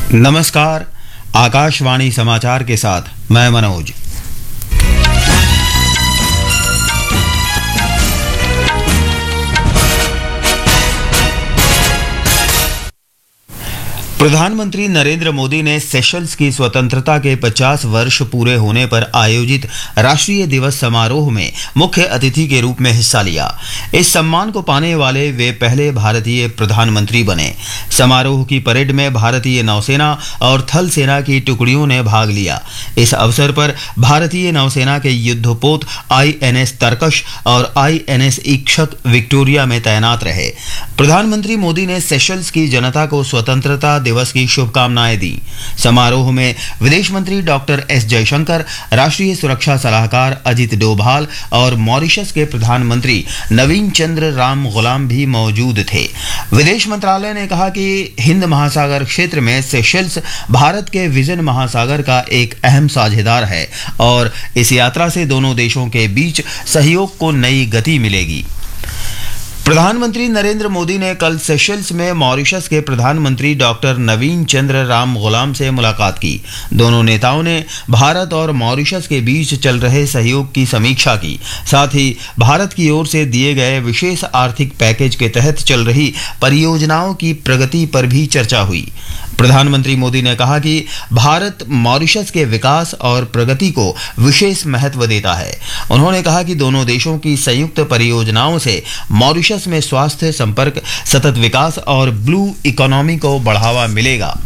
नमस्कार। आकाशवाणी समाचार के साथ मैं मनोज। प्रधानमंत्री नरेंद्र मोदी ने सेशल्स की स्वतंत्रता के 50 वर्ष पूरे होने पर आयोजित राष्ट्रीय दिवस समारोह में मुख्य अतिथि के रूप में हिस्सा लिया। इस सम्मान को पाने वाले वे पहले भारतीय प्रधानमंत्री बने। समारोह की परेड में भारतीय नौसेना और थल सेना की टुकड़ियों ने भाग लिया। इस अवसर पर भारतीय नौसेना के युद्धपोत INS तरकश और INS इक्षक विक्टोरिया में तैनात रहे। प्रधानमंत्री मोदी ने सेशल्स की जनता को स्वतंत्रता दिवस की शुभकामनाएं दी। समारोह में विदेश मंत्री डॉक्टर S जयशंकर, राष्ट्रीय सुरक्षा सलाहकार अजित डोभाल और मॉरिशस के प्रधानमंत्री नवीन चंद्र राम गुलाम भी मौजूद थे। विदेश मंत्रालय ने कहा कि हिंद महासागर क्षेत्र में सेशल्स भारत के विजन महासागर का एक अहम साझेदार है और इस यात्रा से दोनों देशों के बीच सहयोग को नई गति मिलेगी। प्रधानमंत्री नरेंद्र मोदी ने कल सेशल्स में मॉरिशस के प्रधानमंत्री डॉक्टर नवीन चंद्र राम गुलाम से मुलाकात की। दोनों नेताओं ने भारत और मॉरिशस के बीच चल रहे सहयोग की समीक्षा की। साथ ही भारत की ओर से दिए गए विशेष आर्थिक पैकेज के तहत चल रही परियोजनाओं की प्रगति पर भी चर्चा हुई। प्रधानमंत्री मोदी ने कहा कि भारत मॉरिशस के विकास और प्रगति को विशेष महत्व देता है। उन्होंने कहा कि दोनों देशों की संयुक्त परियोजनाओं से मॉरिशस में स्वास्थ्य, संपर्क, सतत विकास और ब्लू इकोनॉमी को बढ़ावा मिलेगा।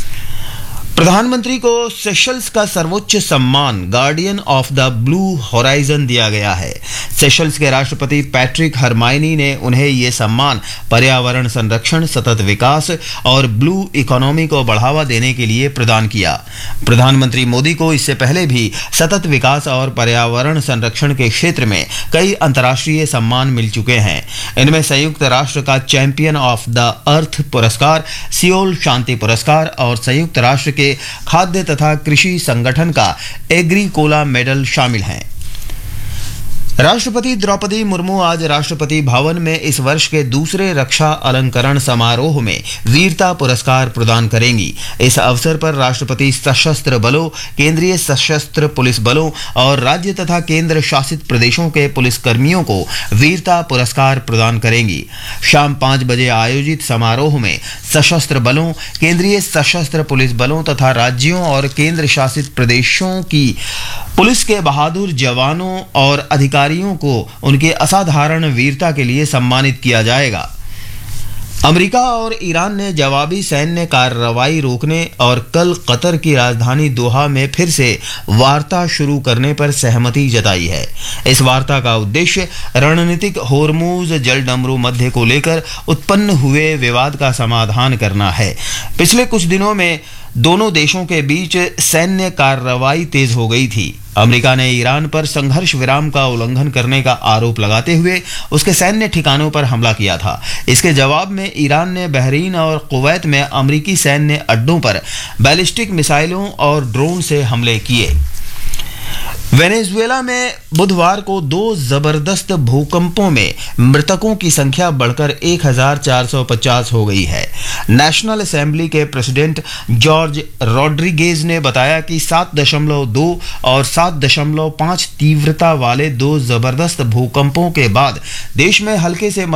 प्रधानमंत्री को सेशल्स का सर्वोच्च सम्मान guardian of the blue horizon दिया गया है। सेशल्स के राष्ट्रपति पैट्रिक हरमाइनी ने उन्हें यह सम्मान पर्यावरण संरक्षण, सतत विकास और ब्लू इकोनॉमी को बढ़ावा देने के लिए प्रदान किया। प्रधानमंत्री मोदी को इससे पहले भी सतत विकास और पर्यावरण संरक्षण के क्षेत्र में कई अंतर्राष्ट्रीय सम्मान मिल चुके हैं। इनमें संयुक्त राष्ट्र का चैंपियन ऑफ द अर्थ पुरस्कार, सियोल शांति पुरस्कार और संयुक्त राष्ट्र के खाद्य तथा कृषि संगठन का एग्रीकोला मेडल शामिल हैं। राष्ट्रपति द्रौपदी मुर्मू आज राष्ट्रपति भवन में इस वर्ष के दूसरे रक्षा अलंकरण समारोह में वीरता पुरस्कार प्रदान करेंगी। इस अवसर पर राष्ट्रपति सशस्त्र बलों, केंद्रीय सशस्त्र पुलिस बलों और राज्य तथा केंद्र शासित प्रदेशों के पुलिसकर्मियों को वीरता पुरस्कार प्रदान करेंगी। शाम 5 बजे आयोजित समारोह में सशस्त्र बलों, केंद्रीय सशस्त्र पुलिस बलों तथा राज्यों और केंद्र शासित प्रदेशों की पुलिस के बहादुर जवानों और अधिकारियों को उनके असाधारण वीरता के लिए सम्मानित किया जाएगा। अमेरिका और ईरान ने जवाबी सैन्य कार्रवाई रोकने और कल कतर की राजधानी दोहा में फिर से वार्ता शुरू करने पर सहमति जताई है। इस वार्ता का उद्देश्य रणनीतिक होर्मुज जलडमरू मध्य को लेकर उत्पन्न हुए विवाद का समाधान करना है। पिछले कुछ दिनों में दोनों देशों के बीच सैन्य कार्रवाई तेज हो गई थी। अमेरिका ने ईरान पर संघर्ष विराम का उल्लंघन करने का आरोप लगाते हुए उसके सैन्य ठिकानों पर हमला किया था। इसके जवाब में ईरान ने बहरीन और कुवैत में अमेरिकी सैन्य अड्डों पर बैलिस्टिक मिसाइलों और ड्रोन से हमले किए। वेनेजुएला में बुधवार को 2 जबरदस्त भूकंपों में मृतकों की संख्या बढ़कर 1450 हो गई है। नेशनल असेंबली के प्रेसिडेंट जॉर्ज रॉड्रिगेज ने बताया कि 7.2 और 7.5 तीव्रता वाले 2 जबरदस्त भूकंपों के बाद देश में हल्के से